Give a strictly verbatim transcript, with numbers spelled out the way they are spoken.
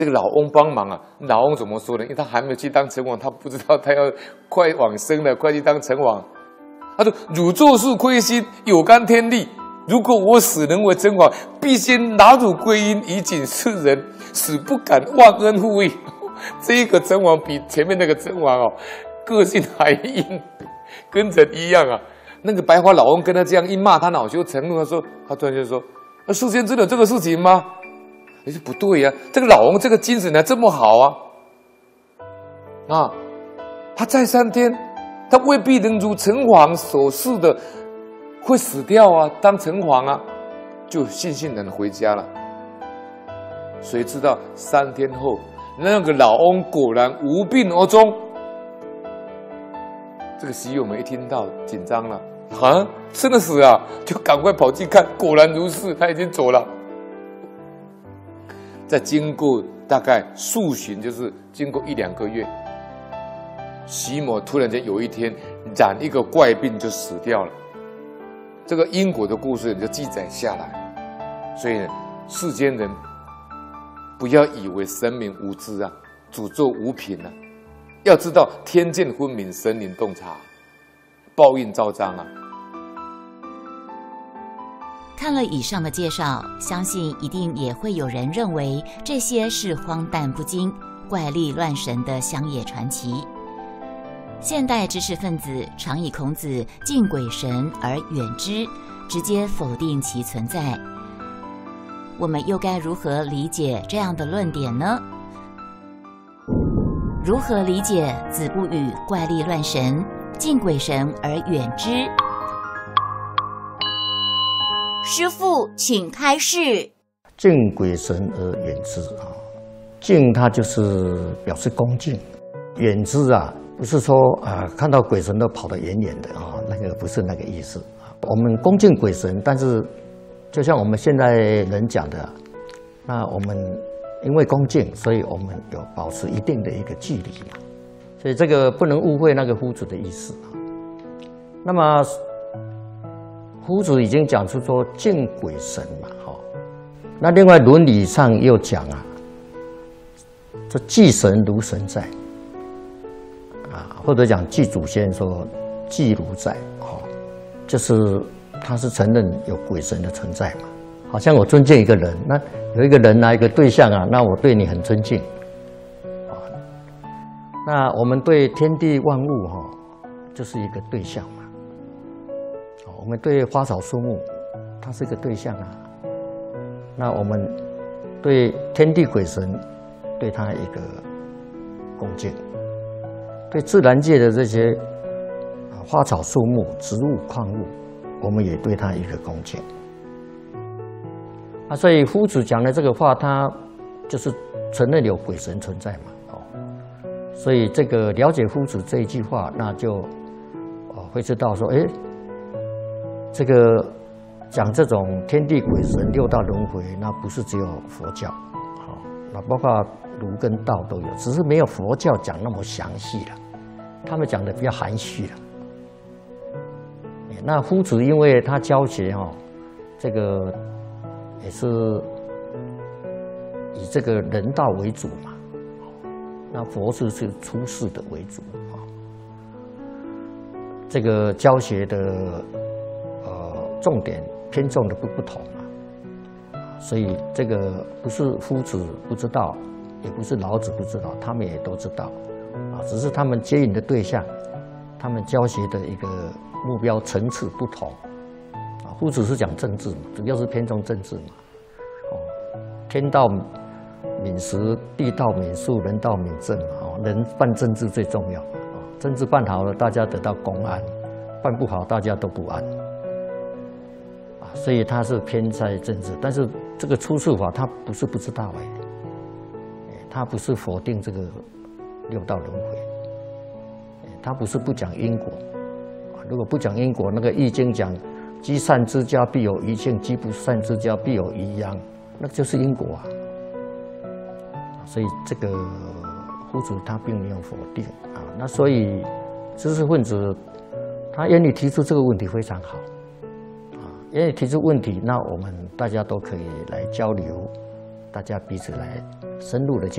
这个老翁帮忙啊，老翁怎么说呢？因为他还没有去当成王，他不知道他要快往生了，快去当成王。他说：“汝作事亏心，有干天地。如果我死能为真王，必先拿汝归阴，以警世人，使不敢忘恩负义。”这一个真王比前面那个真王哦，个性还硬，跟人一样啊。那个白发老翁跟他这样一骂，他恼羞成怒，他说：“他突然就说，啊，世间真的有这个事情吗？”哎，不对呀、啊，这个老翁这个精神还这么好啊！啊，他再三天，他未必能如城隍所示的会死掉啊，当城隍啊，就悻悻然回家了。谁知道三天后，那个老翁果然无病而终。这个喜友们一听到，紧张了，啊，真的死啊！就赶快跑去看，果然如是，他已经走了。再经过大概数旬，就是经过一两个月，徐某突然间有一天染一个怪病就死掉了。这个因果的故事就记载下来。所以呢，世间人不要以为神明无知啊，诅咒无凭啊，要知道天见分明，神灵洞察，报应昭彰啊。 看了以上的介绍，相信一定也会有人认为这些是荒诞不经、怪力乱神的乡野传奇。现代知识分子常以孔子敬鬼神而远之，直接否定其存在。我们又该如何理解这样的论点呢？如何理解子不语怪力乱神、敬鬼神而远之？师父，请开示。 敬鬼神而远之啊，敬它就是表示恭敬，远之啊，不是说啊看到鬼神都跑得远远的啊，那个不是那个意思啊。我们恭敬鬼神，但是就像我们现在人讲的，那我们因为恭敬，所以我们有保持一定的一个距离嘛，所以这个不能误会那个夫子的意思啊。那么夫子已经讲出说敬鬼神嘛，哈。那另外伦理上又讲啊，这祭神如神在，啊，或者讲祭祖先说祭如在，哈，就是他是承认有鬼神的存在嘛。好像我尊敬一个人，那有一个人啊，一个对象啊，那我对你很尊敬，啊，那我们对天地万物哈，就是一个对象嘛。我们对花草树木，它是一个对象啊。那我们对天地鬼神，对它一个恭敬；对自然界的这些花草树木、植物、矿物，我们也对它一个恭敬。啊，所以夫子讲的这个话，他就是承认有鬼神存在嘛。哦，所以这个了解夫子这一句话，那就哦会知道说，哎。这个讲这种天地鬼神六道轮回，那不是只有佛教，好，那包括儒跟道都有，只是没有佛教讲那么详细了，他们讲的比较含蓄了。那夫子因为他教学哈，这个也是以这个人道为主嘛，那佛是是出世的为主啊，这个教学的。重点偏重的不不同啊，所以这个不是夫子不知道，也不是老子不知道，他们也都知道啊，只是他们接引的对象，他们教学的一个目标层次不同啊。夫子是讲政治嘛，主要是偏重政治嘛，哦，天道敏时，地道敏术，人道敏政嘛，哦，人办政治最重要啊，政治办好了，大家得到公安；办不好，大家都不安。所以他是偏在政治，但是这个出世法他不是不知道哎，他不是否定这个六道轮回，他不是不讲因果，如果不讲因果，那个易经讲积善之家必有余庆，积不善之家必有余殃，那就是因果啊。所以这个夫子他并没有否定啊，那所以知识分子他愿意提出这个问题非常好。因为提出问题，那我们大家都可以来交流， 大家彼此来深入的